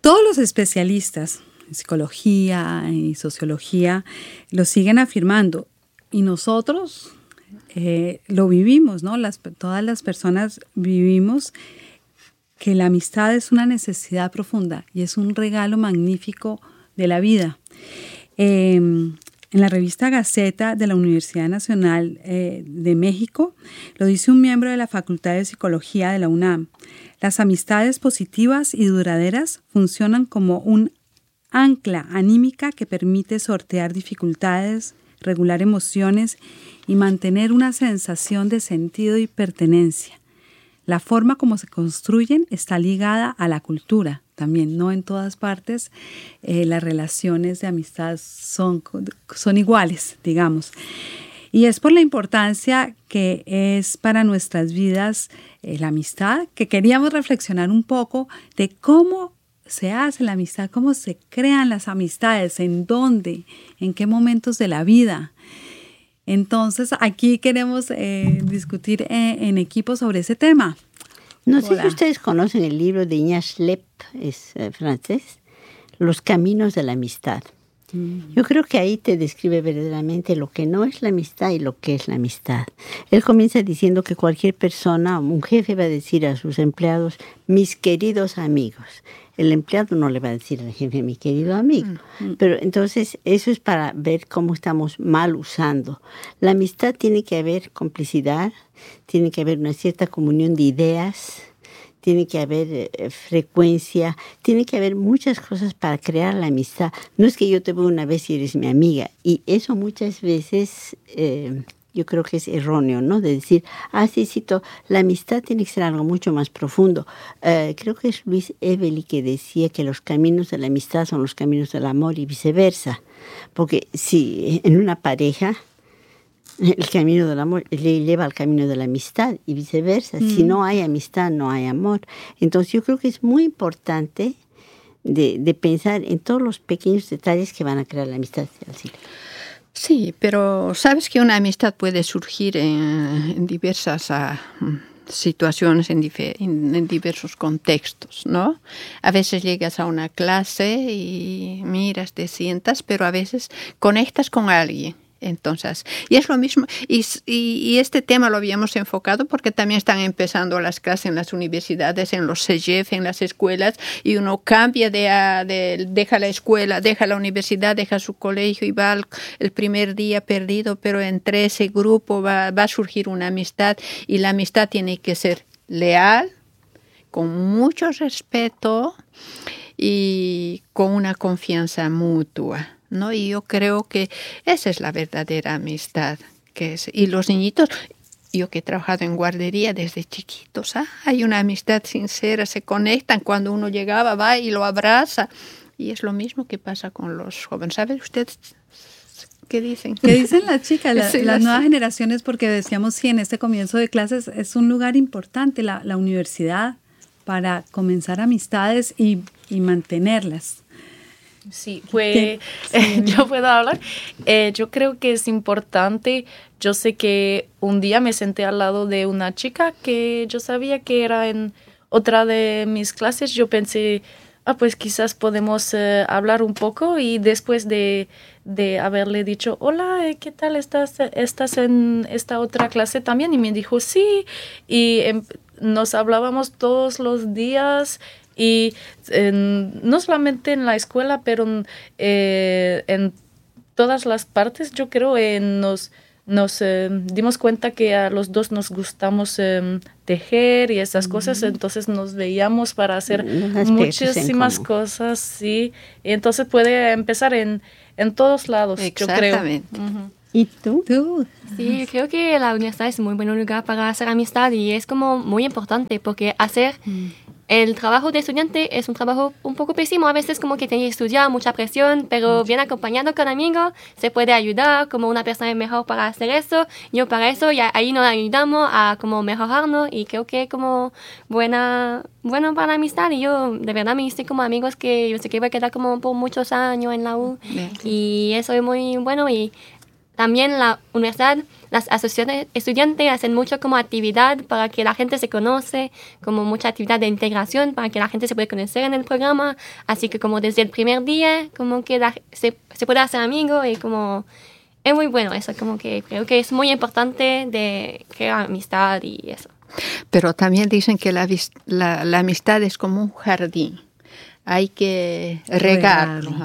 Todos los especialistas en psicología y sociología lo siguen afirmando y nosotros lo vivimos, ¿no? Todas las personas vivimos que la amistad es una necesidad profunda y es un regalo magnífico de la vida. En la revista Gaceta de la Universidad Nacional de México, lo dice un miembro de la Facultad de Psicología de la UNAM. Las amistades positivas y duraderas funcionan como un ancla anímica que permite sortear dificultades, regular emociones y mantener una sensación de sentido y pertenencia. La forma como se construyen está ligada a la cultura también. No en todas partes las relaciones de amistad son iguales, digamos. Y es por la importancia que es para nuestras vidas la amistad, que queríamos reflexionar un poco de cómo se hace la amistad, cómo se crean las amistades, en dónde, en qué momentos de la vida. Entonces, aquí queremos discutir en equipo sobre ese tema. No sé si ustedes conocen el libro de Ignace Lepp, es francés, Los caminos de la amistad. Yo creo que ahí te describe verdaderamente lo que no es la amistad y lo que es la amistad. Él comienza diciendo que cualquier persona, un jefe va a decir a sus empleados, mis queridos amigos. El empleado no le va a decir al jefe, mi querido amigo. Pero entonces eso es para ver cómo estamos mal usando. La amistad tiene que haber complicidad, tiene que haber una cierta comunión de ideas, tiene que haber frecuencia, tiene que haber muchas cosas para crear la amistad. No es que yo te veo una vez y eres mi amiga. Y eso muchas veces yo creo que es erróneo, ¿no? De decir, la amistad tiene que ser algo mucho más profundo. Creo que es Luis Evely que decía que los caminos de la amistad son los caminos del amor y viceversa. Porque si en una pareja el camino del amor le lleva al camino de la amistad y viceversa. Si no hay amistad, no hay amor. Entonces yo creo que es muy importante de pensar en todos los pequeños detalles que van a crear la amistad. Sí, pero sabes que una amistad puede surgir en diversas situaciones, en diversos contextos, ¿no? A veces llegas a una clase y miras, te sientas, pero a veces conectas con alguien. Entonces, y es lo mismo, y este tema lo habíamos enfocado porque también están empezando las clases en las universidades, en los CEGEF, en las escuelas, y uno cambia deja la escuela, deja la universidad, deja su colegio y va el primer día perdido, pero entre ese grupo va a surgir una amistad, y la amistad tiene que ser leal, con mucho respeto y con una confianza mutua, ¿no? Y yo creo que esa es la verdadera amistad. Y los niñitos, yo que he trabajado en guardería desde chiquitos, hay una amistad sincera, se conectan. Cuando uno llegaba, va y lo abraza. Y es lo mismo que pasa con los jóvenes. ¿Sabe usted qué dicen? ¿Qué dicen las chicas, las nuevas generaciones? Porque decíamos, sí, en este comienzo de clases es un lugar importante, la universidad, para comenzar amistades y mantenerlas. Sí, pues yo puedo hablar. Yo creo que es importante. Yo sé que un día me senté al lado de una chica que yo sabía que era en otra de mis clases. Yo pensé, pues quizás podemos hablar un poco, y después de haberle dicho, hola, ¿qué tal? ¿Estás en esta otra clase también? Y me dijo, sí, y nos hablábamos todos los días. Y no solamente en la escuela, pero en todas las partes, yo creo, nos dimos cuenta que a los dos nos gustamos tejer y esas cosas, entonces nos veíamos para hacer muchísimas cosas, sí. Y entonces puede empezar en todos lados, yo creo. Exactamente. ¿Y tú? Sí, yo creo que la universidad es un muy buen lugar para hacer amistad, y es como muy importante porque hacer el trabajo de estudiante es un trabajo un poco pésimo. A veces como que tiene que estudiar, mucha presión, pero bien acompañado con amigos se puede ayudar, como una persona mejor para hacer eso, yo para eso, y ahí nos ayudamos a como mejorarnos, y creo que como bueno para la amistad. Y yo de verdad me hice como amigos que yo sé que voy a quedar como por muchos años en la U, y eso es muy bueno. Y también la universidad, las asociaciones estudiantes hacen mucho como actividad para que la gente se conoce, como mucha actividad de integración para que la gente se pueda conocer en el programa. Así que como desde el primer día, como que se puede hacer amigo y como es muy bueno eso, como que creo que es muy importante de crear amistad y eso. Pero también dicen que la amistad es como un jardín. Hay que regarlo,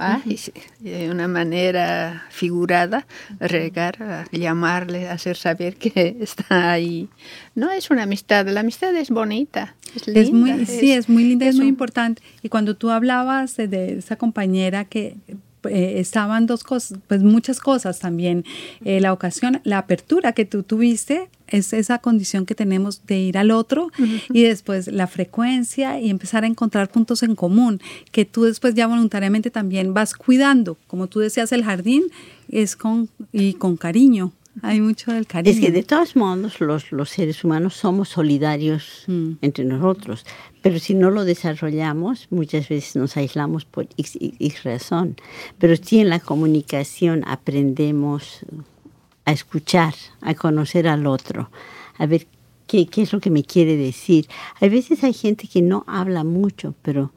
de una manera figurada, regar, llamarle, hacer saber que está ahí. No es una amistad, la amistad es bonita, es linda. Es muy linda, es muy importante. Y cuando tú hablabas de esa compañera que estaban dos cosas, pues muchas cosas también. La ocasión, la apertura que tú tuviste es esa condición que tenemos de ir al otro y después la frecuencia y empezar a encontrar puntos en común que tú después ya voluntariamente también vas cuidando. Como tú decías, el jardín es con cariño. Hay mucho del cariño. Es que de todos modos los seres humanos somos solidarios entre nosotros, pero si no lo desarrollamos, muchas veces nos aislamos por X razón. Pero si en la comunicación aprendemos a escuchar, a conocer al otro, a ver qué es lo que me quiere decir. A veces hay gente que no habla mucho, pero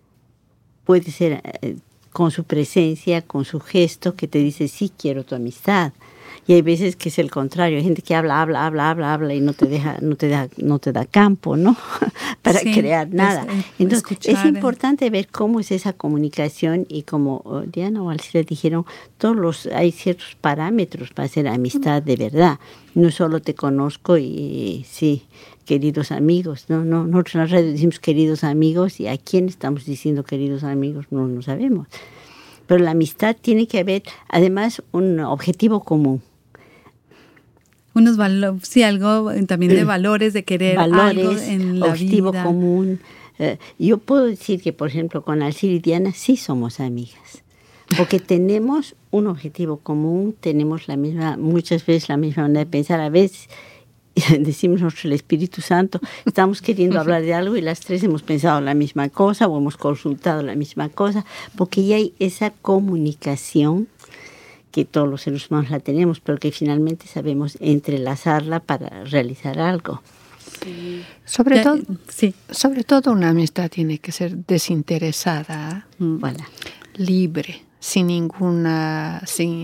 puede ser con su presencia, con su gesto, que te dice, sí, quiero tu amistad. Y hay veces que es el contrario, hay gente que habla y no te da campo, ¿no? Para crear nada. Entonces, es importante ver cómo es esa comunicación y como Diana o Alcira dijeron, hay ciertos parámetros para hacer amistad de verdad. No solo te conozco y sí, queridos amigos, no, nosotros en la radio decimos queridos amigos y a quién estamos diciendo queridos amigos no sabemos. Pero la amistad tiene que haber, además, un objetivo común. Unos valores, sí, algo también de valores, de querer algo en la objetivo vida. Común. Yo puedo decir que, por ejemplo, con Alcira y Diana sí somos amigas, porque tenemos un objetivo común, tenemos muchas veces la misma manera de pensar, a veces decimos nosotros el Espíritu Santo, estamos queriendo hablar de algo y las tres hemos pensado la misma cosa o hemos consultado la misma cosa, porque ya hay esa comunicación que todos los seres humanos la tenemos, pero que finalmente sabemos entrelazarla para realizar algo. Sí. Sobre todo una amistad tiene que ser desinteresada, libre, sin ninguna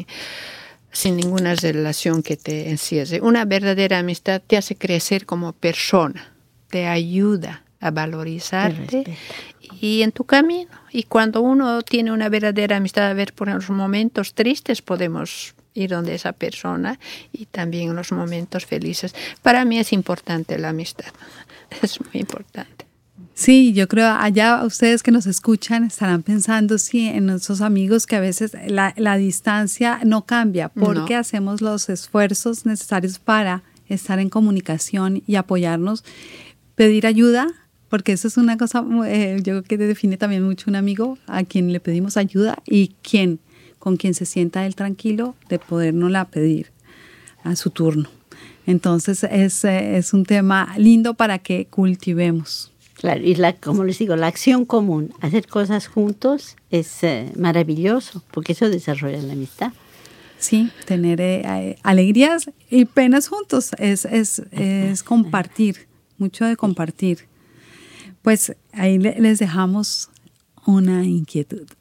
relación que te encierre. Una verdadera amistad te hace crecer como persona, te ayuda a valorizarte y en tu camino. Y cuando uno tiene una verdadera amistad, a ver, por los momentos tristes podemos ir donde esa persona y también en los momentos felices. Para mí es importante la amistad, es muy importante. Sí, yo creo allá ustedes que nos escuchan estarán pensando en nuestros amigos que a veces la distancia no cambia porque hacemos los esfuerzos necesarios para estar en comunicación y apoyarnos, pedir ayuda, porque eso es una cosa, yo creo que define también mucho un amigo a quien le pedimos ayuda y con quien se sienta él tranquilo de podernosla pedir a su turno. Entonces es un tema lindo para que cultivemos. Claro, y como les digo, la acción común, hacer cosas juntos es maravilloso, porque eso desarrolla la amistad. Sí, tener alegrías y penas juntos, es compartir, mucho de compartir. Pues ahí les dejamos una inquietud.